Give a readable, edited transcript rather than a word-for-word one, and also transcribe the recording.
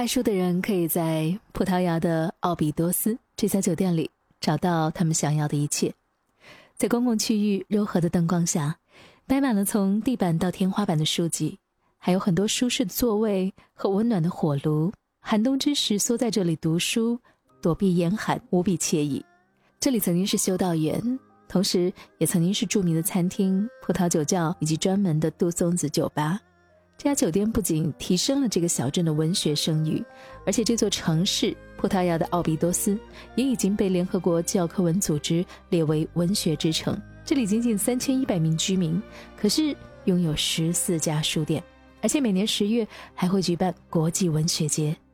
买书的人可以在葡萄牙的奥比多斯这家酒店里找到他们想要的一切。在公共区域柔和的灯光下，摆满了从地板到天花板的书籍，还有很多舒适的座位和温暖的火炉。寒冬之时缩在这里读书，躲避严寒，无比惬意。这里曾经是修道院，同时也曾经是著名的餐厅、葡萄酒窖以及专门的杜松子酒吧。这家酒店不仅提升了这个小镇的文学声誉，而且这座城市葡萄牙的奥比多斯也已经被联合国教科文组织列为文学之城。这里仅仅3100名居民，可是拥有14家书店，而且每年10月还会举办国际文学节。